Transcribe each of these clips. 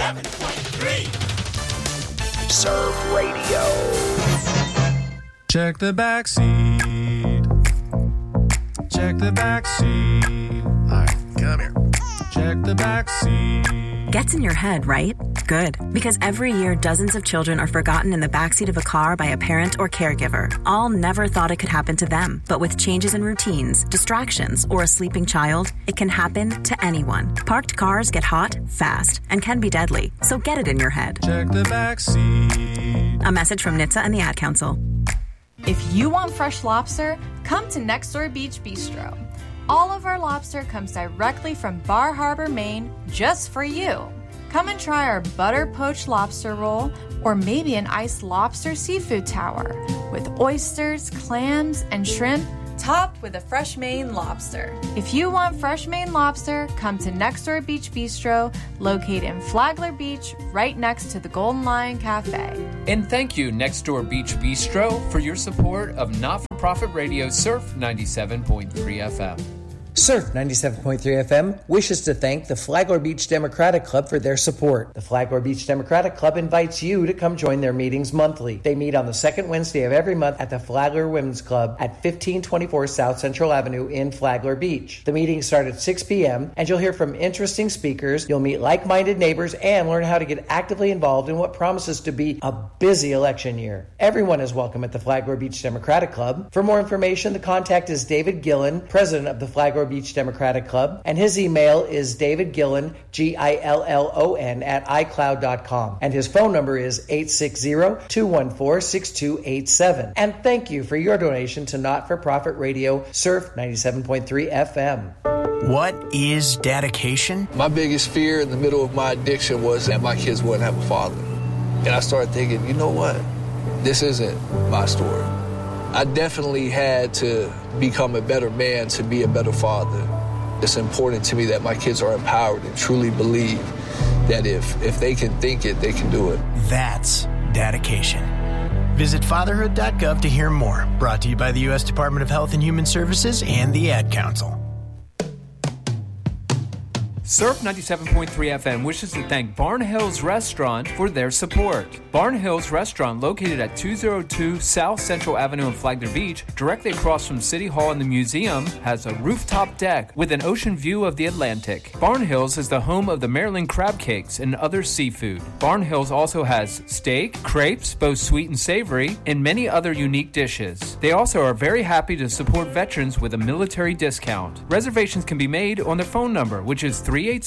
97.3 Surf Radio. Check the back seat. Check the back seat. All right, come here. Check the back seat. Gets in your head, right? Good. Because every year, dozens of children are forgotten in the backseat of a car by a parent or caregiver. All never thought it could happen to them. But with changes in routines, distractions, or a sleeping child, it can happen to anyone. Parked cars get hot, fast, and can be deadly. So get it in your head. Check the back seat. A message from NHTSA and the Ad Council. If you want fresh lobster, come to Next Door Beach Bistro. All of our lobster comes directly from Bar Harbor, Maine, just for you. Come and try our butter poached lobster roll or maybe an iced lobster seafood tower with oysters, clams, and shrimp topped with a fresh Maine lobster. If you want fresh Maine lobster, come to Next Door Beach Bistro, located in Flagler Beach, right next to the Golden Lion Cafe. And thank you, Next Door Beach Bistro, for your support of not-for-profit radio Surf 97.3 FM. Surf 97.3 FM wishes to thank the Flagler Beach Democratic Club for their support. The Flagler Beach Democratic Club invites you to come join their meetings monthly. They meet on the second Wednesday of every month at the Flagler Women's Club at 1524 South Central Avenue in Flagler Beach. The meetings start at 6 p.m. and you'll hear from interesting speakers. You'll meet like-minded neighbors and learn how to get actively involved in what promises to be a busy election year. Everyone is welcome at the Flagler Beach Democratic Club. For more information, the contact is David Gillen, president of the Flagler Beach Democratic Club, and his email is davidgillen, Gillon, at iCloud.com, and his phone number is 860-214-6287. And thank you for your donation to not-for-profit radio Surf 97.3 FM. What is dedication? My biggest fear in the middle of my addiction was that my kids wouldn't have a father. And I started thinking, you know what? This isn't my story. I definitely had to become a better man to be a better father. It's important to me that my kids are empowered and truly believe that if they can think it, they can do it. That's dedication. Visit fatherhood.gov to hear more. Brought to you by the U.S. Department of Health and Human Services and the Ad Council. Surf 97.3 FM wishes to thank Barn Hills Restaurant for their support. Barn Hills Restaurant, located at 202 South Central Avenue in Flagler Beach, directly across from City Hall and the museum, has a rooftop deck with an ocean view of the Atlantic. Barn Hills is the home of the Maryland crab cakes and other seafood. Barn Hills also has steak, crepes, both sweet and savory, and many other unique dishes. They also are very happy to support veterans with a military discount. Reservations can be made on their phone number, which is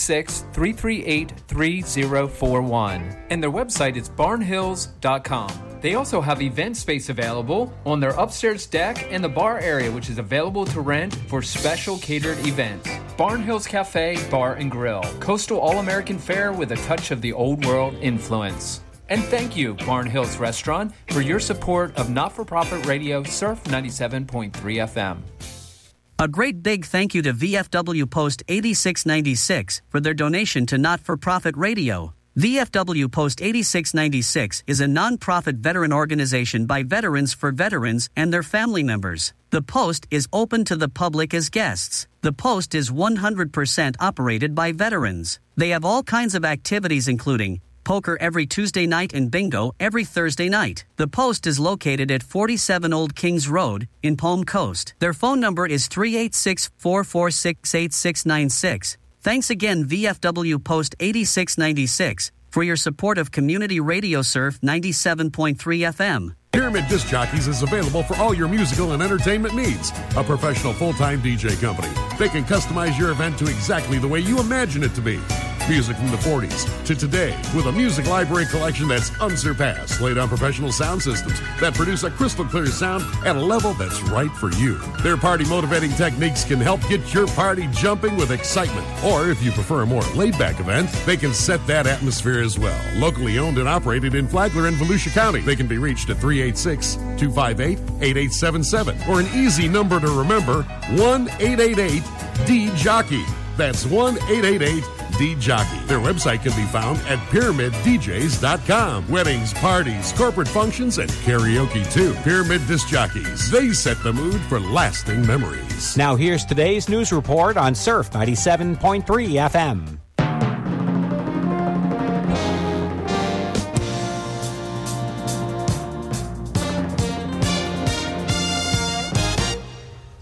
386-338-3041. And their website is barnhills.com. They also have event space available on their upstairs deck and the bar area, which is available to rent for special catered events. Barn Hills Cafe, Bar and Grill. Coastal All-American fare with a touch of the old world influence. And thank you, Barn Hills Restaurant, for your support of not-for-profit radio Surf 97.3 FM. A great big thank you to VFW Post 8696 for their donation to not-for-profit radio. VFW Post 8696 is a non-profit veteran organization by veterans for veterans and their family members. The Post is open to the public as guests. The Post is 100% operated by veterans. They have all kinds of activities including poker every Tuesday night and bingo every Thursday night. The Post is located at 47 Old Kings Road in Palm Coast. Their phone number is 386-446-8696. Thanks again, VFW Post 8696, for your support of Community Radio Surf 97.3 FM. Pyramid Disc Jockeys is available for all your musical and entertainment needs. A professional full-time DJ company. They can customize your event to exactly the way you imagine it to be. Music from the 40s to today with a music library collection that's unsurpassed, laid on professional sound systems that produce a crystal clear sound at a level that's right for you. Their party motivating techniques can help get your party jumping with excitement. Or if you prefer a more laid-back event, they can set that atmosphere as well. Locally owned and operated in Flagler and Volusia County. They can be reached at 386-258-8877 or an easy number to remember, 1-888-D-JOCKEY. That's 1-888-D-JOCKEY. Their website can be found at PyramidDJs.com. Weddings, parties, corporate functions, and karaoke too. Pyramid Disc Jockeys. They set the mood for lasting memories. Now here's today's news report on Surf 97.3 FM.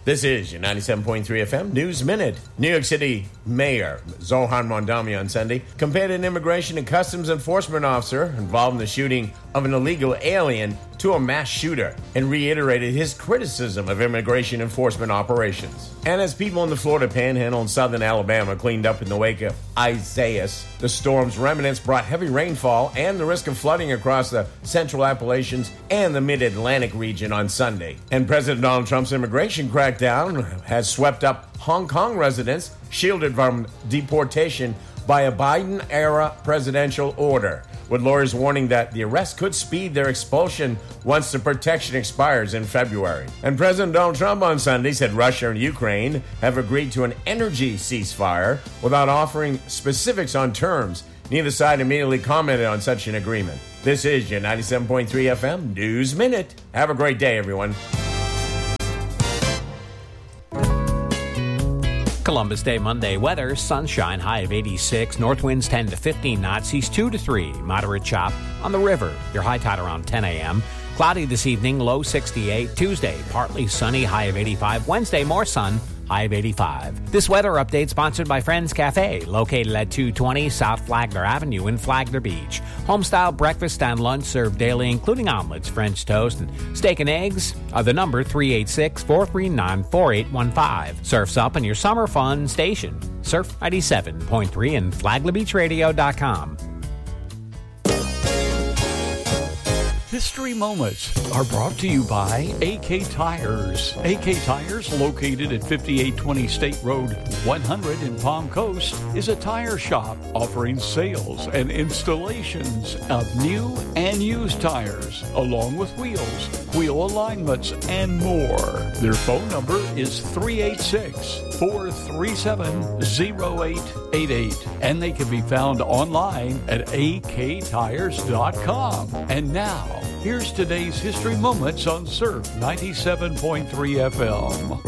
This is your 97.3 FM News Minute. New York City Mayor Zohran Mamdani on Sunday compared an immigration and customs enforcement officer involved in the shooting of an illegal alien to a mass shooter and reiterated his criticism of immigration enforcement operations. And as people in the Florida Panhandle and southern Alabama cleaned up in the wake of Isaias, the storm's remnants brought heavy rainfall and the risk of flooding across the central Appalachians and the mid-Atlantic region on Sunday. And President Donald Trump's immigration crackdown has swept up Hong Kong residents shielded from deportation by a Biden-era presidential order, with lawyers warning that the arrest could speed their expulsion once the protection expires in February. And President Donald Trump on Sunday said Russia and Ukraine have agreed to an energy ceasefire without offering specifics on terms. Neither side immediately commented on such an agreement. This is your 97.3 FM News Minute. Have a great day, everyone. Columbus Day Monday weather, sunshine, high of 86, north winds 10 to 15 knots, seas 2 to 3, moderate chop on the river. Your high tide around 10 a.m. Cloudy this evening, low 68. Tuesday, partly sunny, high of 85. Wednesday, more sun, high of 85. This weather update sponsored by Friends Cafe, located at 220 South Flagler Avenue in Flagler Beach. Home-style breakfast and lunch served daily, including omelets, French toast, and steak and eggs. The number 386-439-4815. Surf's Up in your summer fun station. Surf 97.3 and FlaglerBeachRadio.com. History Moments are brought to you by AK Tires. AK Tires, located at 5820 State Road 100 in Palm Coast, is a tire shop offering sales and installations of new and used tires, along with wheels, wheel alignments, and more. Their phone number is 386-437-0888, and they can be found online at aktires.com. And now, here's today's History Moments on Surf 97.3 FM.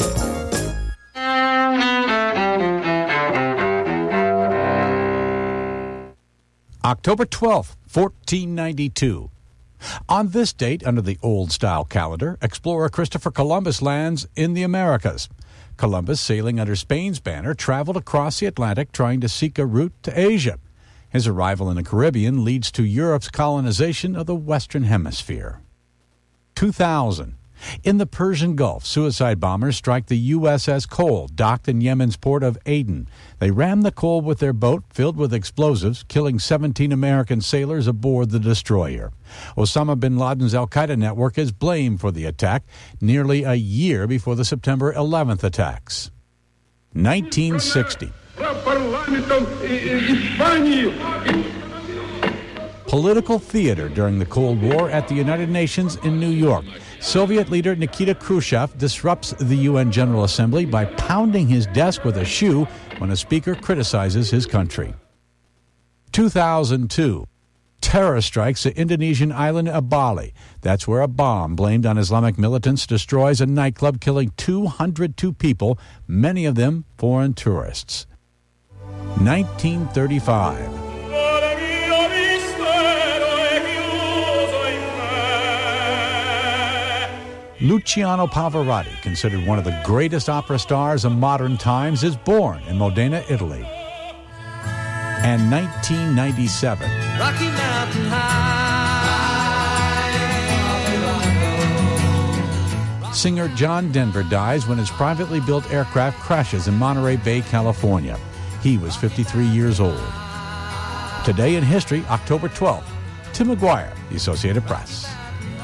October 12th, 1492. On this date, under the old-style calendar, explorer Christopher Columbus lands in the Americas. Columbus, sailing under Spain's banner, traveled across the Atlantic trying to seek a route to Asia. His arrival in the Caribbean leads to Europe's colonization of the Western Hemisphere. 2000. In the Persian Gulf, suicide bombers strike the USS Cole, docked in Yemen's port of Aden. They ram the Cole with their boat filled with explosives, killing 17 American sailors aboard the destroyer. Osama bin Laden's al-Qaeda network is blamed for the attack nearly a year before the September 11th attacks. 1960. Political theater during the Cold War at the United Nations in New York. Soviet leader Nikita Khrushchev disrupts the UN General Assembly by pounding his desk with a shoe when a speaker criticizes his country. 2002. Terror strikes the Indonesian island of Bali. That's where a bomb blamed on Islamic militants destroys a nightclub, killing 202 people, many of them foreign tourists. 1935. Luciano Pavarotti, considered one of the greatest opera stars of modern times, is born in Modena, Italy. And 1997. Rocky Mountain High. Singer John Denver dies when his privately built aircraft crashes in Monterey Bay, California. He was 53 years old. Today in history, October 12th. Tim McGuire, The Associated Press.